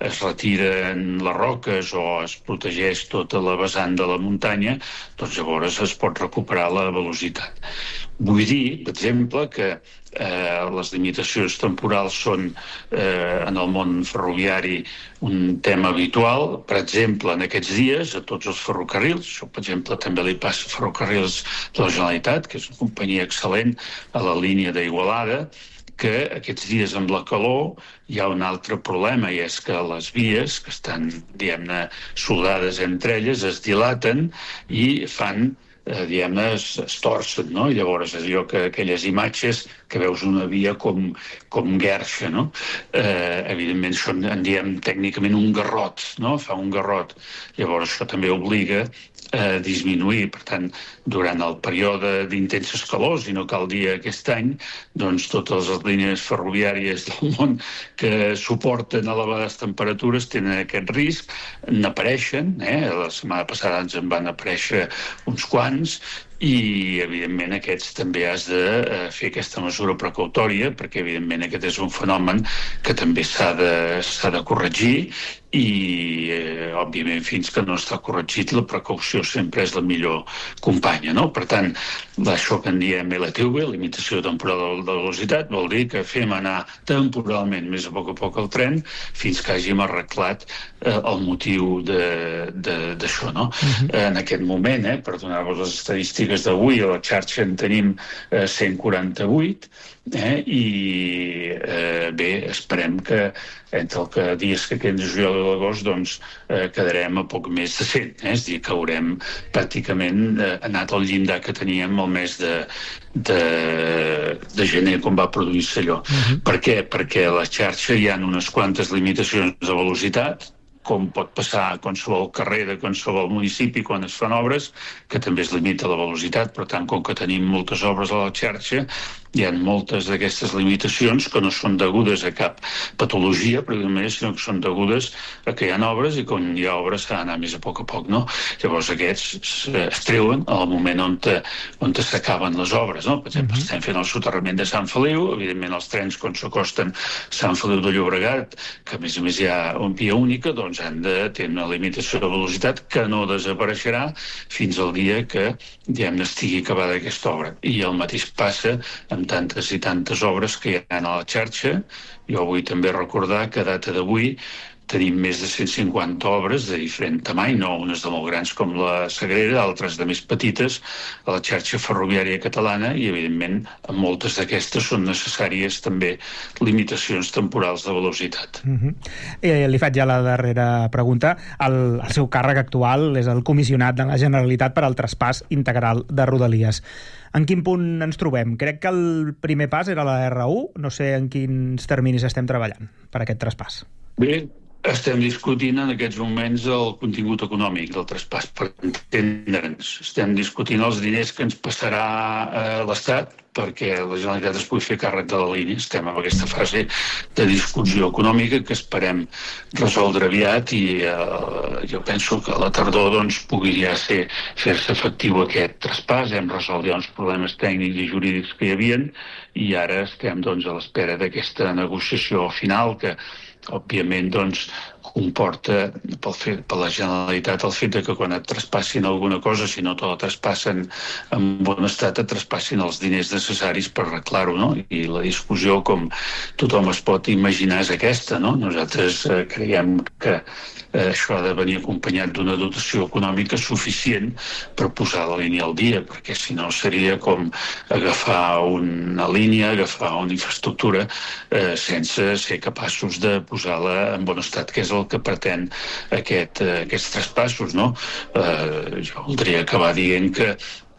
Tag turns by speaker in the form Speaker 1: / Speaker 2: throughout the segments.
Speaker 1: es retiren les roques o es protegeix tota la vessant de la muntanya, doncs llavors es pot recuperar la velocitat. Vull dir, per exemple, que les limitacions temporals són en el món ferroviari un tema habitual. Per exemple, en aquests dies, a tots els ferrocarrils, això per exemple també li passa a Ferrocarrils de la Generalitat, que és una companyia excel·lent a la línia d'Igualada, que aquests dies amb la calor hi ha un altre problema, i és que les vies, que estan, diguem-ne, soldades entre elles, es dilaten i fan es torcen, no? Llavors, allò que aquelles imatges que veus una via com guerxa, no? Evidentment, això en diem tècnicament un garrot, no? Fa un garrot. Llavors, això també obliga a disminuir. Per tant, durant el període d'intenses calors, i no cal dir aquest any, doncs totes les línies ferroviàries del món que suporten elevades temperatures tenen aquest risc, n'apareixen, la setmana passada ens en van aparèixer uns quants, i evidentment aquests també has de fer aquesta mesura precautòria, perquè evidentment aquest és un fenomen que també s'ha de corregir, i òbviament fins que no està corregit la precaució sempre és la millor companya, no? Per tant, això que en diem LTV, limitació temporal de velocitat, vol dir que fem anar temporalment més a poc el tren fins que hàgim arreglat el motiu d'això, no? En aquest moment, per donar-vos les estadístiques d'avui, a la xarxa en tenim 148, i bé, esperem que entre els dies que queden de juliol i l'agost doncs quedarem a poc més de 100, és a dir, que haurem pràcticament anat al llindar que teníem el mes de gener quan va produir-se allò. Per què? Perquè a la xarxa hi ha unes quantes limitacions de velocitat, com pot passar a qualsevol carrer de qualsevol municipi quan es fan obres, que també es limita la velocitat. Per tant, com que tenim moltes obres a la xarxa, hi ha moltes d'aquestes limitacions que no són degudes a cap patologia, sinó que són degudes a que hi ha obres, i quan hi ha obres s'ha d'anar més a poc, no? Llavors aquests es treuen al moment on s'acaben les obres, no? Per exemple, estem fent el soterrament de Sant Feliu, evidentment els trens quan s'acosten a Sant Feliu de Llobregat, que a més hi ha una via única, doncs han de tenir una limitació de velocitat que no desapareixerà fins al dia que, diguem-ne, estigui acabada aquesta obra. I el mateix passa amb tantes i tantes obres que hi ha a la xarxa. Jo vull també recordar que a data d'avui tenim més de 150 obres de diferent tamany, no unes de molt grans com la Sagrera, altres de més petites, a la xarxa ferroviària catalana, i evidentment en moltes d'aquestes són necessàries també limitacions temporals de velocitat.
Speaker 2: Li faig ja la darrera pregunta. El seu càrrec actual és el comissionat de la Generalitat per al traspàs integral de Rodalies. En quin punt ens trobem? Crec que el primer pas era la R1. No sé en quins terminis estem treballant per aquest traspàs.
Speaker 1: Bé, estem discutint en aquests moments el contingut econòmic del traspàs, per entendre'ns. Estem discutint els diners que ens passarà l'Estat perquè la Generalitat es pugui fer càrrec de la línia. Estem en aquesta fase de discussió econòmica que esperem resoldre aviat, i jo penso que a la tardor doncs, pugui ja fer-se efectiu aquest traspàs. Hem resolt ja uns problemes tècnics i jurídics que hi havia, i ara estem doncs, a l'espera d'aquesta negociació final que òbviament doncs, comporta per la Generalitat el fet que quan et traspassin alguna cosa, si no te la traspassen en bon estat, et traspassin els diners necessaris per arreglar-ho, no? I la discussió, com tothom es pot imaginar, és aquesta, no? Nosaltres creiem que això ha de venir acompanyat d'una dotació econòmica suficient per posar la línia al dia, perquè si no seria com agafar una línia, agafar una infraestructura sense ser capaços de posar-la en bon estat, que és el que pretén aquests traspassos, no? Jo voldria acabar dient que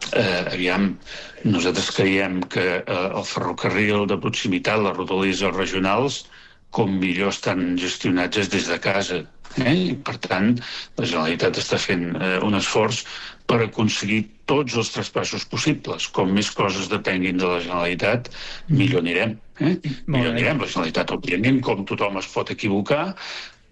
Speaker 1: nosaltres creiem que el ferrocarril de proximitat, les rodalies i els regionals, com millor estan gestionats és des de casa. I, per tant, la Generalitat està fent un esforç per aconseguir tots els traspassos possibles. Com més coses depenguin de la Generalitat, millor anirem. Millor anirem. La Generalitat, òbviament, com tothom es pot equivocar,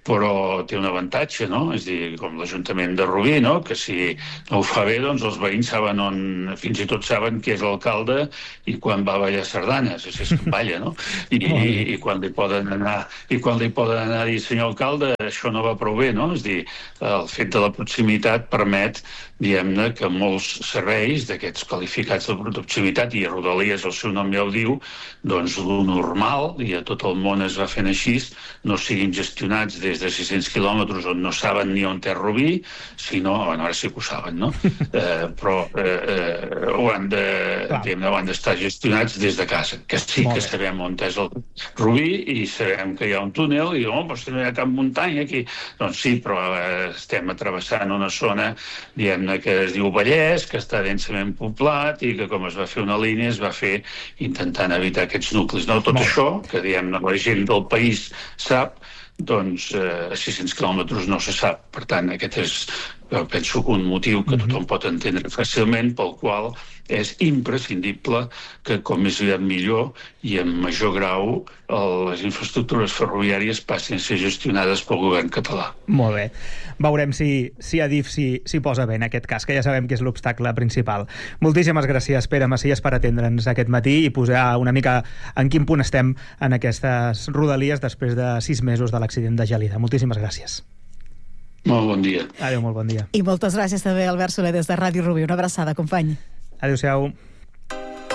Speaker 1: però té un avantatge, no? És a dir, com l'Ajuntament de Rubí, no? Que si no ho fa bé, doncs els veïns saben fins i tot saben qui és l'alcalde i quan va ballar sardanes, si és que balla, no? I quan li poden anar a dir, senyor alcalde, això no va prou bé, no? És a dir, el fet de la proximitat permet, diguem-ne, que molts serveis d'aquests qualificats de proximitat, i a Rodalies el seu nom ja ho diu, doncs lo normal, i a tot el món es va fent així, no siguin gestionats des de 600 quilòmetres on no saben ni on té Rubí, sinó, bueno, ara sí que ho saben, no? Però ho han d'estar gestionats des de casa, que sí que sabem on és el Rubí i sabem que hi ha un túnel i però si no hi ha cap muntanya aquí, doncs sí, però estem travessant una zona, diguem-ne, que es diu Vallès, que està densament poblat i que com es va fer una línia es va fer intentant evitar aquests nuclis, no? Tot això, que diguem-ne la gent del país sap, doncs a 600 quilòmetres no se sap. Per tant, aquest és, penso, un motiu que tothom pot entendre fàcilment, pel qual és imprescindible que, com més aviat millor i en major grau, les infraestructures ferroviàries passin a ser gestionades pel govern català.
Speaker 2: Molt bé. Veurem si Adif s'hi posa bé en aquest cas, que ja sabem que és l'obstacle principal. Moltíssimes gràcies, Pere Macias, per atendre'ns aquest matí i posar una mica en quin punt estem en aquestes rodalies després de 6 mesos de l'accident de Gelida. Moltíssimes gràcies.
Speaker 1: Molt bon dia.
Speaker 2: Adéu, molt bon dia.
Speaker 3: I moltes gràcies també, Albert Soler, des de Ràdio Rubí. Una abraçada, company.
Speaker 2: Adéu-siau.